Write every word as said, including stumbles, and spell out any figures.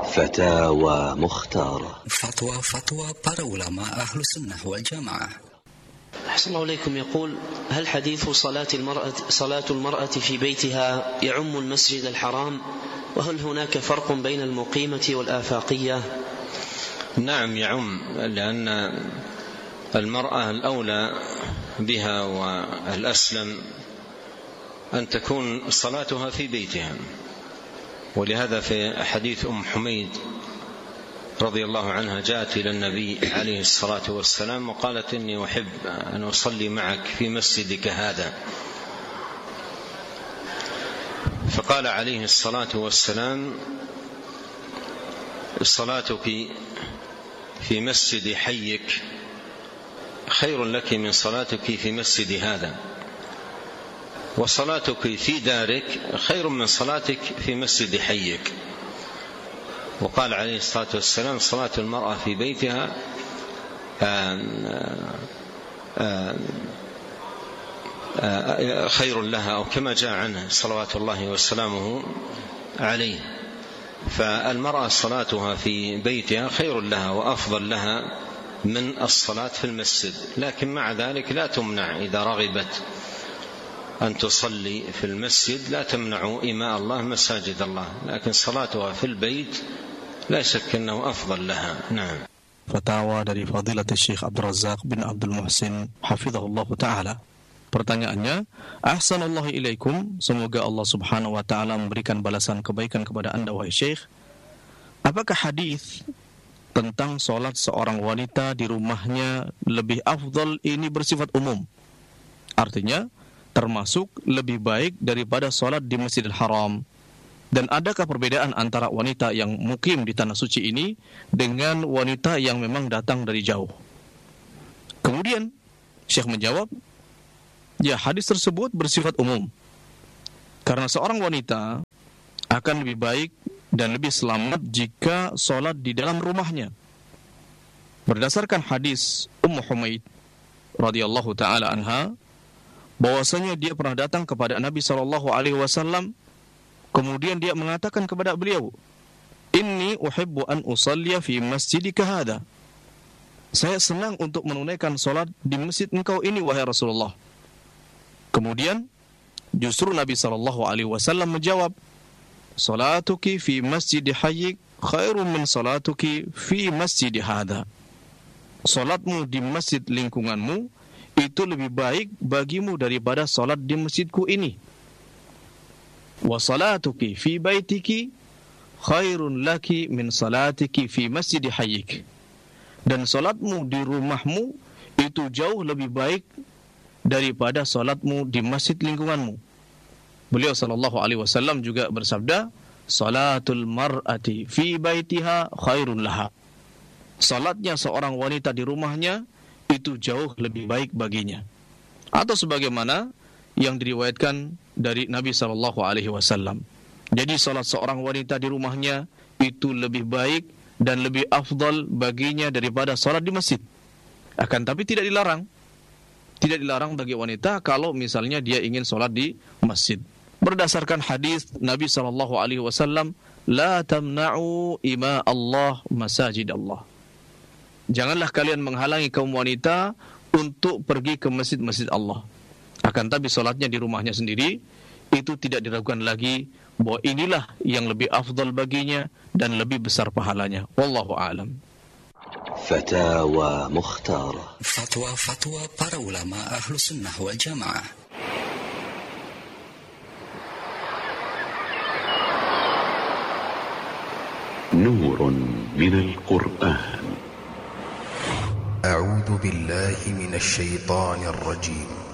فتاوى مختارة. فتوى فتوى para ulama أهل السنة والجماعة. أحسن الله إليكم. يقول: هل حديث صلاة المرأة صلاة المرأة في بيتها يعم المسجد الحرام؟ وهل هناك فرق بين المقيمة والآفاقية؟ نعم يعم، لأن المرأة الأولى بها والأسلم أن تكون صلاتها في بيتها، ولهذا في حديث أم حميد رضي الله عنها جاءت إلى النبي عليه الصلاة والسلام وقالت: إني أحب أن أصلي معك في مسجدك هذا. فقال عليه الصلاة والسلام: صلاتك في مسجد حيك خير لك من صلاتك في مسجد هذا، وصلاتك في دارك خير من صلاتك في مسجد حيك. وقال عليه الصلاة والسلام: صلاة المرأة في بيتها خير لها، أو كما جاء عنه صلوات الله وسلامه عليه. فالمرأة صلاتها في بيتها خير لها وأفضل لها من الصلاة في المسجد، لكن مع ذلك لا تمنع إذا رغبت أن تصلي في المسجد، لا تمنع إماء الله مساجد الله، لكن صلاتها في البيت لا شك أنه أفضل لها. نعم. Fatwa dari Fadilatul Syekh Abdul Razak bin Abdul Muhsin hafizahullah ta'ala. Pertanyaannya, Ahsanallahu ilaikum, semoga Allah subhanahu wa ta'ala memberikan balasan kebaikan kepada anda wahai Syekh. Apakah hadis tentang solat seorang wanita di rumahnya lebih afdal ini bersifat umum? Artinya termasuk lebih baik daripada solat di Masjidil Haram. Dan adakah perbedaan antara wanita yang mukim di tanah suci ini dengan wanita yang memang datang dari jauh? Kemudian Syekh menjawab, ya, hadis tersebut bersifat umum, karena seorang wanita akan lebih baik dan lebih selamat jika solat di dalam rumahnya. Berdasarkan hadis Ummu Humaid radhiyallahu ta'ala anha, bahwasanya dia pernah datang kepada Nabi sallallahu alaihi wasallam, kemudian dia mengatakan kepada beliau, "Inni uhibbu an usalliya fi masjidika hadha." Saya senang untuk menunaikan salat di masjid engkau ini wahai Rasulullah. Kemudian justru Nabi sallallahu alaihi wasallam menjawab, "Salatuki fi masjid hayyik khairun min salatuki fi masjid hadha." Salatmu di masjid lingkunganmu itu lebih baik bagimu daripada salat di masjidku ini. Wa salatuki fi baitiki khairun laki min salatiki fi masjid hayyik. Dan salatmu di rumahmu itu jauh lebih baik daripada salatmu di masjid lingkunganmu. Beliau sallallahu alaihi wasallam juga bersabda, salatul mar'ati fi baitiha khairun laha. Salatnya seorang wanita di rumahnya itu jauh lebih baik baginya. Atau sebagaimana yang diriwayatkan dari Nabi sallallahu alaihi wasallam. Jadi salat seorang wanita di rumahnya itu lebih baik dan lebih afdal baginya daripada salat di masjid. Akan tapi tidak dilarang. Tidak dilarang bagi wanita kalau misalnya dia ingin salat di masjid. Berdasarkan hadis Nabi sallallahu alaihi wasallam, la tamna'u ima Allah masajid Allah. Janganlah kalian menghalangi kaum wanita untuk pergi ke masjid-masjid Allah. Akan tapi salatnya di rumahnya sendiri itu tidak diragukan lagi bahwa inilah yang lebih afdal baginya dan lebih besar pahalanya. Wallahu a'lam. Fatawa Mukhtara. Fatwa-fatwa para ulama ahlu sunnah wal jamaah. Nurun minal Qur'an. أعوذ بالله من الشيطان الرجيم